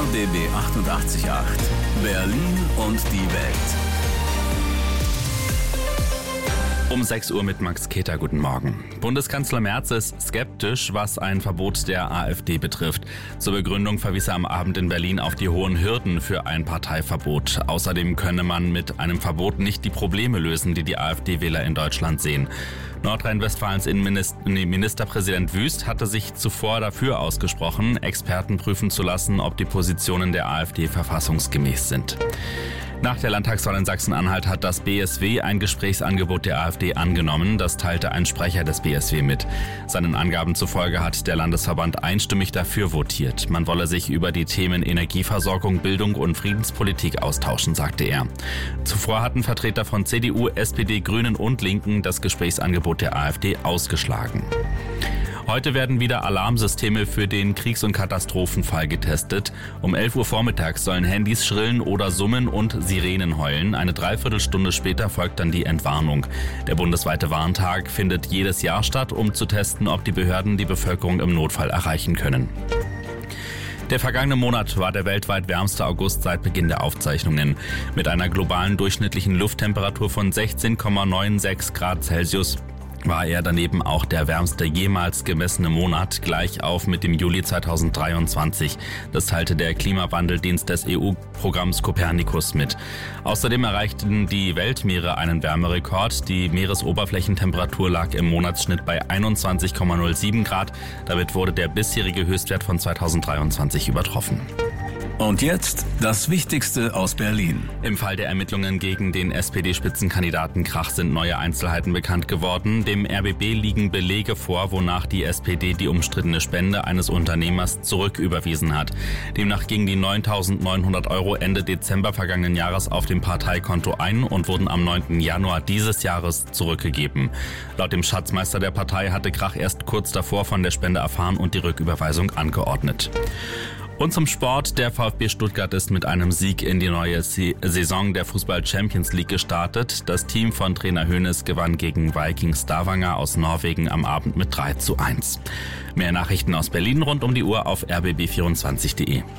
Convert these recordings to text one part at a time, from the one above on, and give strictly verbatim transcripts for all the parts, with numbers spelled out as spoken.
B B achtundachtzig Komma acht. Berlin und die Welt. Um sechs Uhr mit Max Keter, guten Morgen. Bundeskanzler Merz ist skeptisch, was ein Verbot der AfD betrifft. Zur Begründung verwies er am Abend in Berlin auf die hohen Hürden für ein Parteiverbot. Außerdem könne man mit einem Verbot nicht die Probleme lösen, die die AfD-Wähler in Deutschland sehen. Nordrhein-Westfalens Innenminister, nee, Ministerpräsident Wüst hatte sich zuvor dafür ausgesprochen, Experten prüfen zu lassen, ob die Positionen der AfD verfassungsgemäß sind. Nach der Landtagswahl in Sachsen-Anhalt hat das B S W ein Gesprächsangebot der AfD angenommen. Das teilte ein Sprecher des B S W mit. Seinen Angaben zufolge hat der Landesverband einstimmig dafür votiert. Man wolle sich über die Themen Energieversorgung, Bildung und Friedenspolitik austauschen, sagte er. Zuvor hatten Vertreter von C D U, S P D, Grünen und Linken das Gesprächsangebot der AfD ausgeschlagen. Heute werden wieder Alarmsysteme für den Kriegs- und Katastrophenfall getestet. Um elf Uhr vormittags sollen Handys schrillen oder summen und Sirenen heulen. Eine Dreiviertelstunde später folgt dann die Entwarnung. Der bundesweite Warntag findet jedes Jahr statt, um zu testen, ob die Behörden die Bevölkerung im Notfall erreichen können. Der vergangene Monat war der weltweit wärmste August seit Beginn der Aufzeichnungen. Mit einer globalen durchschnittlichen Lufttemperatur von sechzehn Komma sechsundneunzig Grad Celsius war er daneben auch der wärmste jemals gemessene Monat, gleich auf mit dem Juli zweitausenddreiundzwanzig. Das teilte der Klimawandeldienst des E U-Programms Copernicus mit. Außerdem erreichten die Weltmeere einen Wärmerekord. Die Meeresoberflächentemperatur lag im Monatsschnitt bei einundzwanzig Komma null sieben Grad. Damit wurde der bisherige Höchstwert von zweitausenddreiundzwanzig übertroffen. Und jetzt das Wichtigste aus Berlin. Im Fall der Ermittlungen gegen den S P D-Spitzenkandidaten Krach sind neue Einzelheiten bekannt geworden. Dem R B B liegen Belege vor, wonach die S P D die umstrittene Spende eines Unternehmers zurücküberwiesen hat. Demnach gingen die neuntausendneunhundert Euro Ende Dezember vergangenen Jahres auf dem Parteikonto ein und wurden am neunten Januar dieses Jahres zurückgegeben. Laut dem Schatzmeister der Partei hatte Krach erst kurz davor von der Spende erfahren und die Rücküberweisung angeordnet. Und zum Sport. Der VfB Stuttgart ist mit einem Sieg in die neue Saison der Fußball Champions League gestartet. Das Team von Trainer Hoeneß gewann gegen Viking Stavanger aus Norwegen am Abend mit drei zu eins. Mehr Nachrichten aus Berlin rund um die Uhr auf r b b vierundzwanzig punkt de.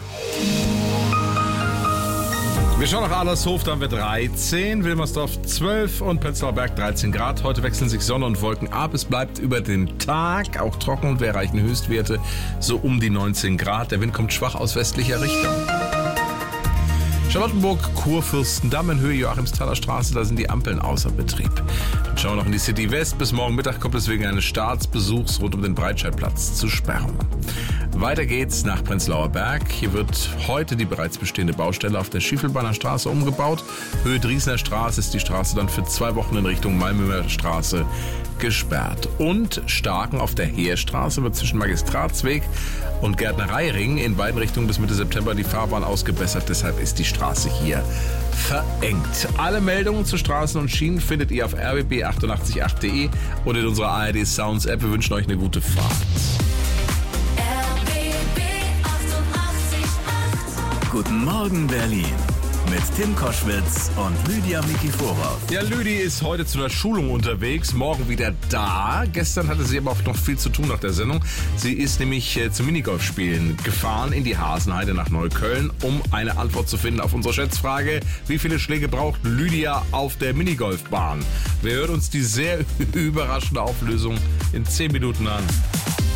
Wir schauen nach Adlershof, da haben wir dreizehn, Wilmersdorf zwölf und Prenzlauer Berg dreizehn Grad. Heute wechseln sich Sonne und Wolken ab. Es bleibt über den Tag auch trocken und wir erreichen Höchstwerte so um die neunzehn Grad. Der Wind kommt schwach aus westlicher Richtung. Charlottenburg, Kurfürstendamm in Höhe Joachimsthaler Straße, da sind die Ampeln außer Betrieb. Dann schauen wir noch in die City West. Bis morgen Mittag kommt es wegen eines Staatsbesuchs rund um den Breitscheidplatz zu Sperrungen. Weiter geht's nach Prenzlauer Berg. Hier wird heute die bereits bestehende Baustelle auf der Schiefelbeiner Straße umgebaut. Höhe Drießener Straße ist die Straße dann für zwei Wochen in Richtung Malmöer Straße gesperrt. Und Starken auf der Heerstraße wird zwischen Magistratsweg und Gärtnereiring in beiden Richtungen bis Mitte September die Fahrbahn ausgebessert. Deshalb ist die Straße hier verengt. Alle Meldungen zu Straßen und Schienen findet ihr auf r b b achtundachtzig punkt acht punkt de oder in unserer A R D Sounds App. Wir wünschen euch eine gute Fahrt. Guten Morgen Berlin mit Tim Koschwitz und Lydia Mikiforov. Ja, Lüdi ist heute zu einer Schulung unterwegs, morgen wieder da. Gestern hatte sie aber auch noch viel zu tun nach der Sendung. Sie ist nämlich äh, zum Minigolfspielen gefahren in die Hasenheide nach Neukölln, um eine Antwort zu finden auf unsere Schätzfrage: Wie viele Schläge braucht Lydia auf der Minigolfbahn? Wir hören uns die sehr überraschende Auflösung in zehn Minuten an.